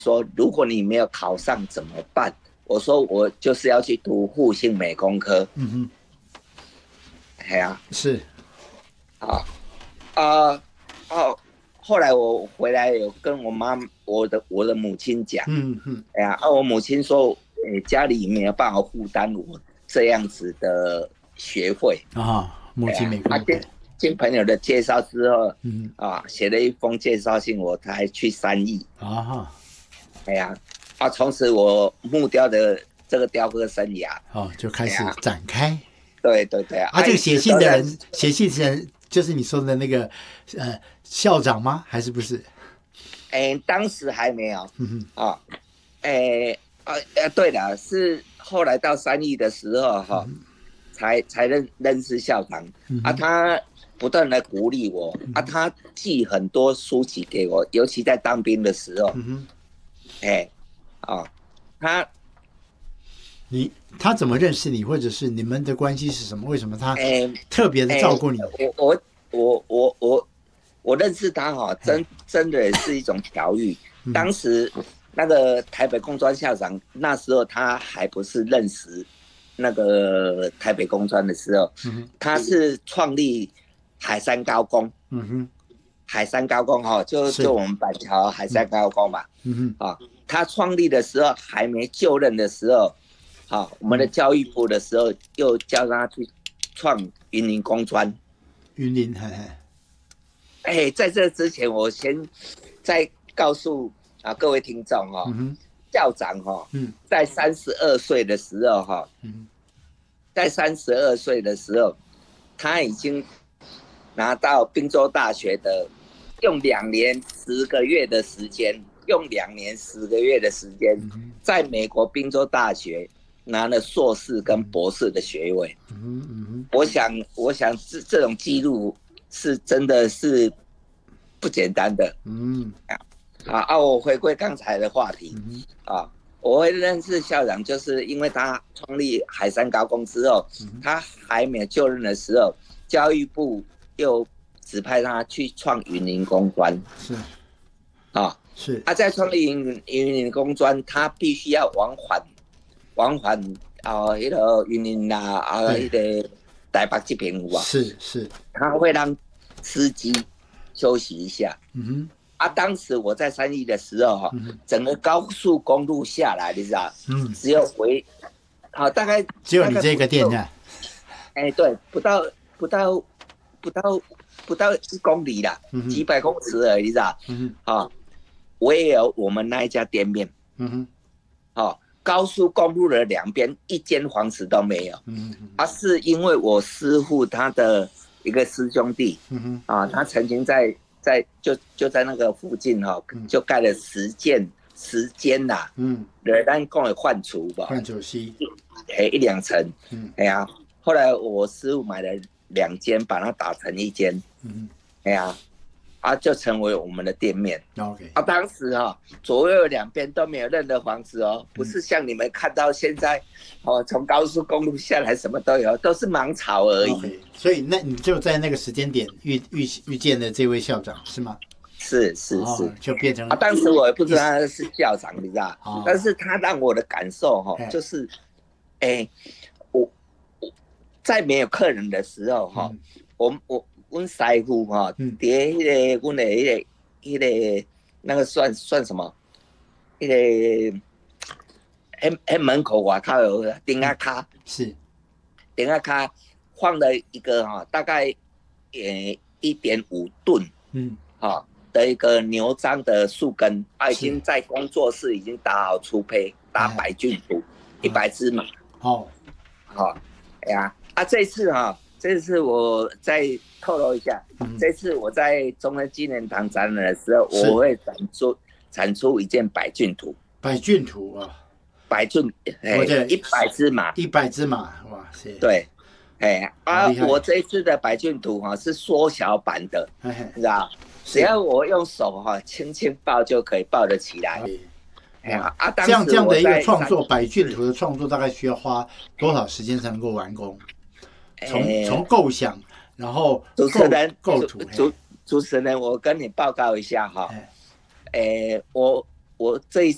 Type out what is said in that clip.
说，如果你没有考上怎么办？我说我就是要去读复兴美工科。哎呀， 是啊啊哦，后来我回来有跟我的母亲讲，哎呀，我母亲说，家里没有办法负担我这样子的学费母亲美工科。经朋友的介绍之后，写了一封介绍信，我才去3义。哎呀，从此我木雕的这个雕刻生涯就开始展开。 对， 这个写信的人就是你说的那个校长吗？还是不是？ 当时还没有。对了，是后来到3义的时候才认识校长。他不断的鼓励我。他寄很多书籍给我，尤其在当兵的时候。 他怎么认识你，或者是你们的关系是什么？为什么他特别的照顾你？ 我认识他真的也是一种巧遇。当时那个台北工专校长，那时候他还不是认识那个台北工专的时候，他是创立海山高工。海山高工就我们板桥海山高工嘛。他创立的时候还没就任的时候，我们的教育部的时候又叫他去创云林工专。 云林， 在这之前，我先再告诉各位听众校长在32岁的时候他已经拿到宾州大学的，用2年10个月的时间，在美国宾州大学拿了硕士跟博士的学位。我想这种记录是真的是不简单的。我回归刚才的话题。我会认识校长，就是因为他创立海山高工之后，他还没有就任的时候，教育部又指派他去创云林工专。在创立云林工专，他必须要往返那个云林那个台北这边有是， 他会让司机休息一下。当时我在3义的时候整个高速公路下来，你知道，只有大概只有你这个店呢。 对，不到1公里啦，几百公尺而已，你知道。唯有我们那一家店面。高速公路的2边一间房子都没有。是因为我师父他的一个师兄弟，他曾经就在那个附近就盖了10间啦。咱讲的换厨吧， 换厨师 ，1、2层。后来我师父买了2间，把它打成1间。就成为我们的店面。当时左右2边都没有任何房子不是像你们看到现在从高速公路下来什么都有，都是芒草而已。 所以那你就在那个时间点遇见了这位校长是吗？ 是， 就变成当时我也不知道他是校长，你知道，但是他让我的感受就是我在没有客人的时候我师傅在那个我的那个那个算什么？那门口外头有顶啊卡， 是顶啊卡放了一个大概1.5吨的一个牛樟的树根，已经在工作室已经打好粗胚，打百菌土100只马。这次我再透露一下，这次我在中央纪念堂展览的时候，我会产出一件百菌图。 百菌图百菌，100只马 ，100只马，哇塞！ 对，我这一次的百菌图是缩小版的，知道？只要我用手轻轻抱就可以抱得起来。 这样的一个创作，百菌图的创作大概需要花多少时间才能够完工？从构想，然后构图。 主持人，我跟你报告一下我这一